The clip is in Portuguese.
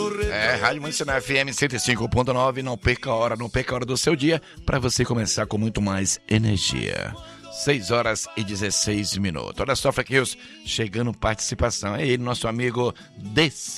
Rádio Municipal FM 105.9, não perca a hora do seu dia, para você começar com muito mais energia. 6h16. Olha só, Fleck Rios, chegando participação. É ele, nosso amigo DC.